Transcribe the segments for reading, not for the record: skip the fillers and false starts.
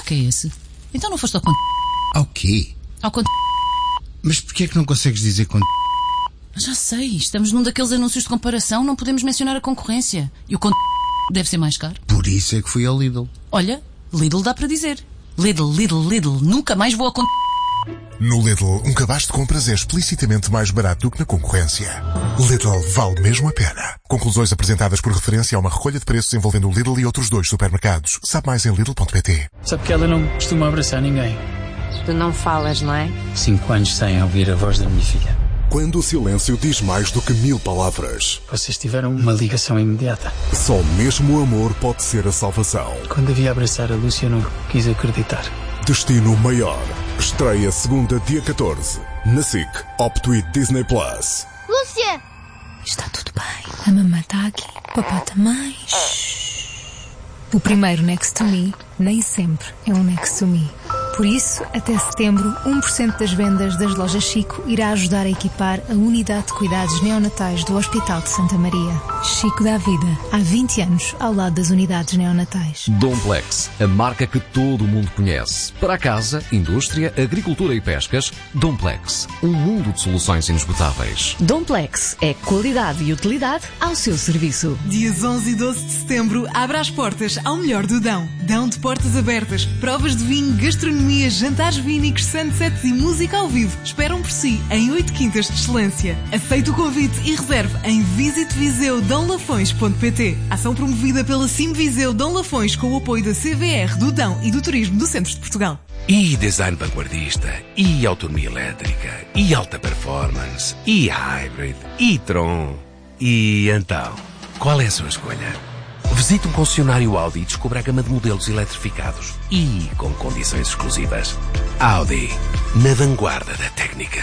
sotaque é esse? Então não foste ao Ao quê? Ao Mas porquê é que não consegues dizer Já sei, estamos num daqueles anúncios de comparação, não podemos mencionar a concorrência. E o deve ser mais caro. Por isso é que fui ao Lidl. Olha, Lidl dá para dizer. Lidl, nunca mais vou a No Lidl, um cabaz de compras é explicitamente mais barato do que na concorrência. Lidl vale mesmo a pena. Conclusões apresentadas por referência a uma recolha de preços envolvendo o Lidl e outros 2 supermercados. Sabe mais em Lidl.pt. Sabe que ela não costuma abraçar ninguém. Tu não falas, não é? 5 anos sem ouvir a voz da minha filha. Quando o silêncio diz mais do que 1000 palavras. Vocês tiveram uma ligação imediata. Só mesmo o amor pode ser a salvação. Quando a vi abraçar a Lúcia, eu não quis acreditar. Destino Maior. Estreia segunda, dia 14. Na SIC, Opto e Disney Plus. Lúcia! Está tudo bem. A mamãe está aqui. Papá também. O primeiro Next to Me nem sempre é um Next to Me. Por isso, até setembro, 1% das vendas das lojas Chico irá ajudar a equipar a unidade de cuidados neonatais do Hospital de Santa Maria. Chico dá vida. Há 20 anos, ao lado das unidades neonatais. Domplex, a marca que todo mundo conhece. Para a casa, indústria, agricultura e pescas, Domplex. Um mundo de soluções inesgotáveis. Domplex é qualidade e utilidade ao seu serviço. Dias 11 e 12 de setembro, abre as portas ao melhor do Dão. Dão de portas abertas, provas de vinho, gastronomia, jantares vínicos, sunsets e música ao vivo esperam por si em 8 quintas de excelência. Aceite o convite e reserve em visiteviseudãolafões.pt. Ação promovida pela Sim Viseu Dão Lafões com o apoio da CVR, do Dão e do Turismo do Centro de Portugal. E design vanguardista, e autonomia elétrica, e alta performance, e hybrid, e Tron. E então, qual é a sua escolha? Visite um concessionário Audi e descubra a gama de modelos eletrificados e com condições exclusivas. Audi, na vanguarda da técnica.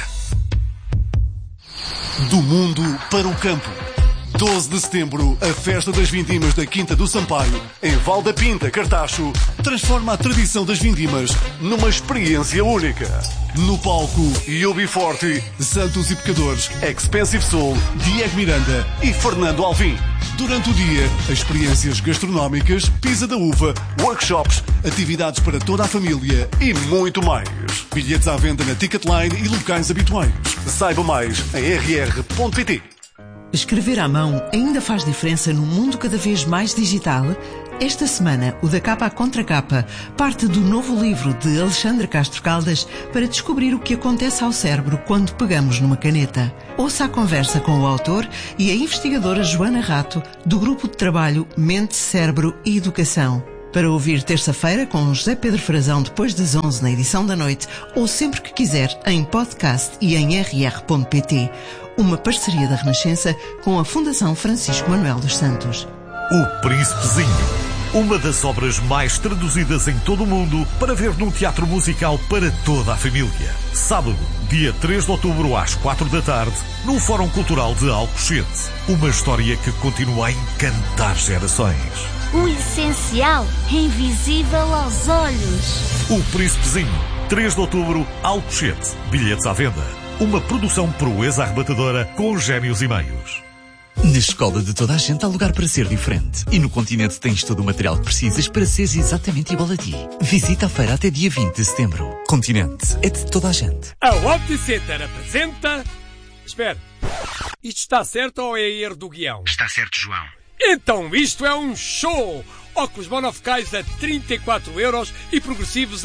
Do mundo para o campo. 12 de setembro, a Festa das Vindimas da Quinta do Sampaio, em Val da Pinta, Cartacho, transforma a tradição das vindimas numa experiência única. No palco, UB40, Santos e Pecadores, Expensive Soul, Diego Miranda e Fernando Alvim. Durante o dia, experiências gastronómicas, pizza da uva, workshops, atividades para toda a família e muito mais. Bilhetes à venda na Ticketline e locais habituais. Saiba mais em rr.pt. Escrever à mão ainda faz diferença num mundo cada vez mais digital? Esta semana, o Da Capa à Contra Capa parte do novo livro de Alexandre Castro Caldas para descobrir o que acontece ao cérebro quando pegamos numa caneta. Ouça a conversa com o autor e a investigadora Joana Rato, do grupo de trabalho Mente, Cérebro e Educação. Para ouvir terça-feira com José Pedro Frazão depois das 11 na edição da noite ou sempre que quiser em podcast e em rr.pt. Uma parceria da Renascença com a Fundação Francisco Manuel dos Santos. O Príncipezinho, uma das obras mais traduzidas em todo o mundo para ver num teatro musical para toda a família. Sábado, dia 3 de outubro às 4 da tarde, no Fórum Cultural de Alcochete. Uma história que continua a encantar gerações. O essencial é invisível aos olhos. O Príncipezinho, 3 de outubro, Alcochete. Bilhetes à venda. Uma produção proeza arrebatadora com gêmeos e meios. Na escola de toda a gente há lugar para ser diferente. E no Continente tens todo o material que precisas para seres exatamente igual a ti. Visita a feira até dia 20 de setembro. Continente é de toda a gente. A OptiCenter apresenta... Espera, isto está certo ou é erro do guião? Está certo, João. Então isto é um show! Óculos monofocais a 34€ e progressivos a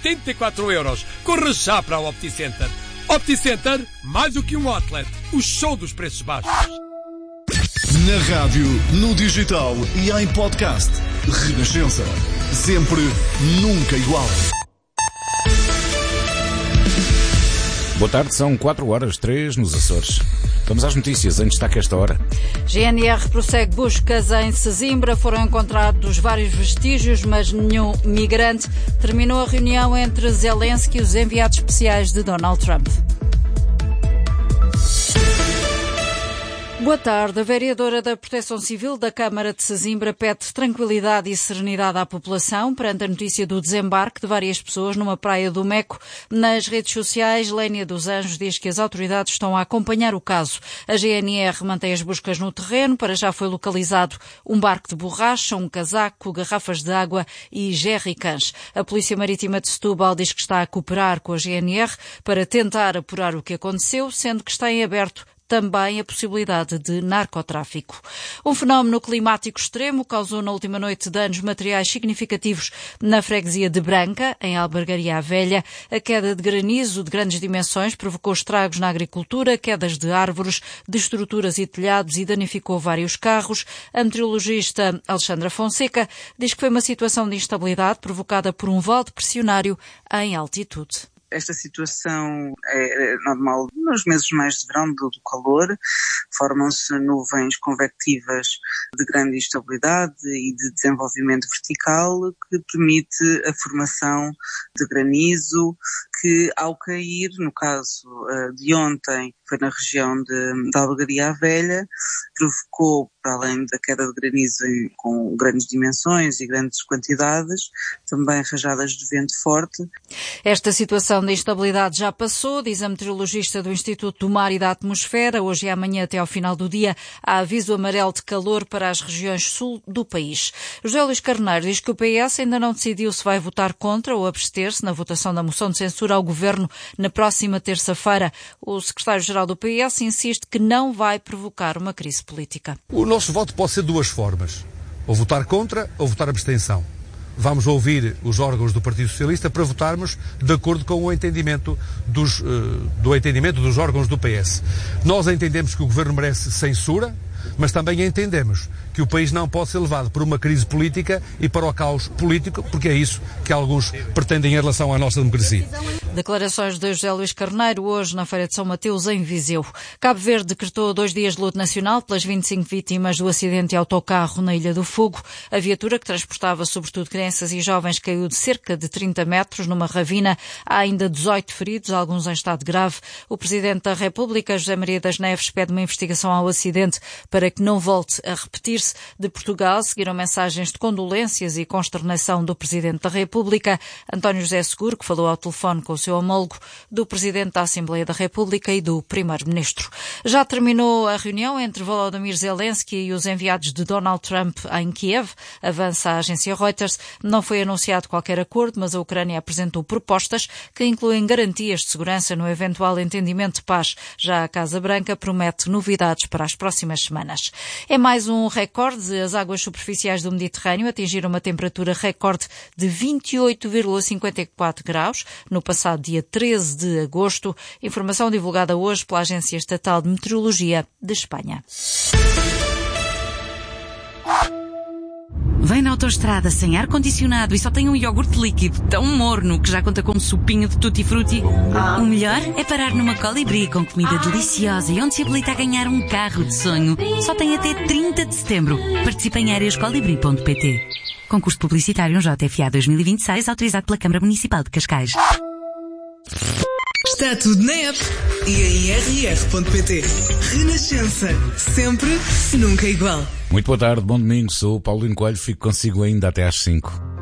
84€. Corra já para a OptiCenter. OptiCenter, mais do que um outlet. O show dos preços baixos. Na rádio, no digital e em podcast. Renascença. Sempre, nunca igual. Boa tarde, são 4h03 nos Açores. Vamos às notícias, em destaque esta hora. GNR prossegue buscas em Sesimbra. Foram encontrados vários vestígios, mas nenhum migrante. Terminou a reunião entre Zelensky e os enviados especiais de Donald Trump. Boa tarde. A vereadora da Proteção Civil da Câmara de Sesimbra pede tranquilidade e serenidade à população perante a notícia do desembarque de várias pessoas numa praia do Meco. Nas redes sociais, Lénia dos Anjos diz que as autoridades estão a acompanhar o caso. A GNR mantém as buscas no terreno. Para já foi localizado um barco de borracha, um casaco, garrafas de água e jerrycans. A Polícia Marítima de Setúbal diz que está a cooperar com a GNR para tentar apurar o que aconteceu, sendo que está em aberto também a possibilidade de narcotráfico. Um fenómeno climático extremo causou na última noite danos materiais significativos na freguesia de Branca, em Albergaria à Velha. A queda de granizo de grandes dimensões provocou estragos na agricultura, quedas de árvores, de estruturas e telhados e danificou vários carros. A meteorologista Alexandra Fonseca diz que foi uma situação de instabilidade provocada por um vale pressionário em altitude. Esta situação é normal nos meses mais de verão, do calor. Formam-se nuvens convectivas de grande instabilidade e de desenvolvimento vertical que permite a formação de granizo que, ao cair, no caso de ontem, foi na região da Albergaria à Velha, provocou, para além da queda de granizo com grandes dimensões e grandes quantidades, também rajadas de vento forte. Esta situação de instabilidade já passou, diz a meteorologista do Instituto do Mar e da Atmosfera. Hoje e amanhã, até ao final do dia, há aviso amarelo de calor para as regiões sul do país. José Luís Carneiro diz que o PS ainda não decidiu se vai votar contra ou abster-se na votação da moção de censura ao Governo na próxima terça-feira. O secretário-geral do PS insiste que não vai provocar uma crise política. O nosso voto pode ser de duas formas, ou votar contra ou votar abstenção. Vamos ouvir os órgãos do Partido Socialista para votarmos de acordo com o entendimento dos órgãos do PS. Nós entendemos que o Governo merece censura, mas também entendemos que o país não pode ser levado por uma crise política e para o caos político, porque é isso que alguns pretendem em relação à nossa democracia. Declarações de José Luís Carneiro hoje na Feira de São Mateus, em Viseu. Cabo Verde decretou 2 dias de luto nacional pelas 25 vítimas do acidente de autocarro na Ilha do Fogo. A viatura, que transportava sobretudo crianças e jovens, caiu de cerca de 30 metros numa ravina. Há ainda 18 feridos, alguns em estado grave. O Presidente da República, José Maria das Neves, pede uma investigação ao acidente para que não volte a repetir-se. De Portugal seguiram mensagens de condolências e consternação do Presidente da República, António José Seguro, que falou ao telefone com o seu homólogo, do Presidente da Assembleia da República e do Primeiro-Ministro. Já terminou a reunião entre Volodymyr Zelensky e os enviados de Donald Trump em Kiev, avança a agência Reuters. Não foi anunciado qualquer acordo, mas a Ucrânia apresentou propostas que incluem garantias de segurança no eventual entendimento de paz. Já a Casa Branca promete novidades para as próximas semanas. É mais um recorde. As águas superficiais do Mediterrâneo atingiram uma temperatura recorde de 28,54 graus no passado dia 13 de agosto. Informação divulgada hoje pela Agência Estatal de Meteorologia de Espanha. Vem na autoestrada sem ar-condicionado e só tem um iogurte líquido tão morno que já conta com um sopinho de tutti-frutti. O melhor é parar numa Colibri com comida deliciosa e onde se habilita a ganhar um carro de sonho. Só tem até 30 de setembro. Participe em areascolibri.pt. Concurso publicitário JFA 2026, autorizado pela Câmara Municipal de Cascais. Está tudo na app e em rr.pt. Renascença. Sempre, nunca igual. Muito boa tarde, bom domingo. Sou o Paulinho Coelho, fico consigo ainda até às 5.